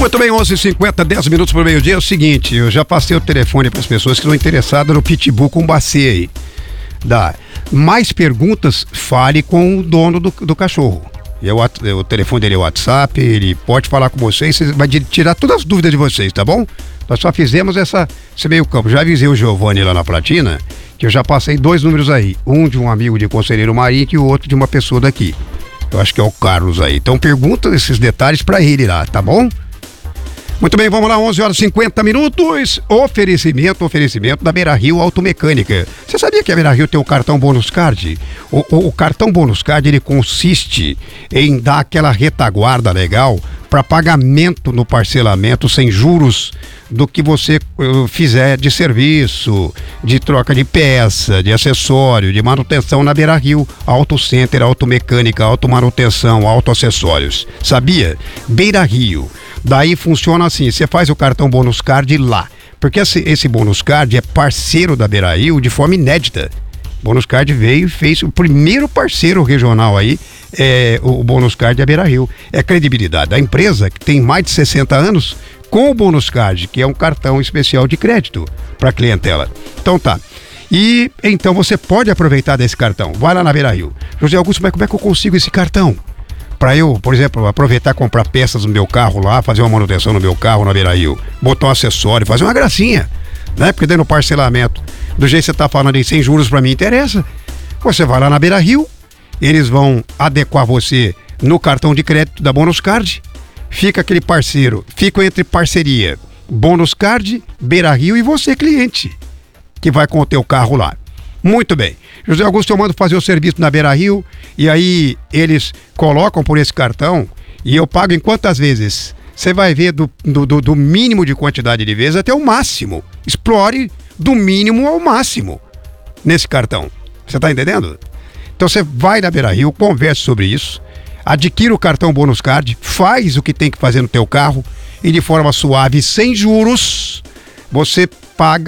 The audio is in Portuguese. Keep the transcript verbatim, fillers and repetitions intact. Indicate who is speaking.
Speaker 1: Muito bem, onze e cinquenta, dez minutos para o meio-dia. É o seguinte, eu já passei o telefone para as pessoas que estão interessadas no Pitbull com bacia aí. Dá. Mais perguntas, fale com o dono do, do cachorro. Eu, o telefone dele é o WhatsApp, ele pode falar com vocês, vai tirar todas as dúvidas de vocês, tá bom? Nós só fizemos essa, esse meio campo. Já avisei o Giovanni lá na Platina, que eu já passei dois números aí. Um de um amigo de Conselheiro Marinho e o outro de uma pessoa daqui. Eu acho que é o Carlos aí. Então pergunta esses detalhes para ele lá, tá bom? Muito bem, vamos lá, onze horas e cinquenta minutos. Oferecimento, oferecimento da Beira Rio Automecânica. Você sabia que a Beira Rio tem o cartão Bônus Card? O, o, o cartão Bônus Card, ele consiste em dar aquela retaguarda legal para pagamento no parcelamento sem juros do que você uh, fizer de serviço, de troca de peça, de acessório, de manutenção na Beira Rio Auto Center, automecânica, automanutenção, autoacessórios. Sabia? Beira Rio. Daí funciona assim, você faz o cartão Bônus Card lá, porque esse, esse Bônus Card é parceiro da Beira Rio de forma inédita. O Bônus Card veio e fez o primeiro parceiro regional aí, é, o Bônus Card é a Beira Rio. É credibilidade da empresa, que tem mais de sessenta anos, com o Bônus Card, que é um cartão especial de crédito para clientela. Então tá. E então você pode aproveitar desse cartão. Vai lá na Beira Rio. José Augusto, mas como é que eu consigo esse cartão? Para eu, por exemplo, aproveitar e comprar peças no meu carro lá, fazer uma manutenção no meu carro na Beira Rio, botar um acessório, fazer uma gracinha, né? Porque daí no parcelamento, do jeito que você tá falando aí, sem juros para mim, interessa. Você vai lá na Beira Rio, eles vão adequar você no cartão de crédito da Bônus Card, fica aquele parceiro, fica entre parceria, Bônus Card, Beira Rio e você, cliente, que vai com o teu carro lá. Muito bem. José Augusto, eu mando fazer o serviço na Beira Rio e aí eles colocam por esse cartão e eu pago em quantas vezes? Você vai ver do, do, do mínimo de quantidade de vezes até o máximo. Explore do mínimo ao máximo nesse cartão. Você tá entendendo? Então você vai na Beira Rio, converse sobre isso, adquira o cartão Bônus Card, faz o que tem que fazer no teu carro e de forma suave, sem juros, você paga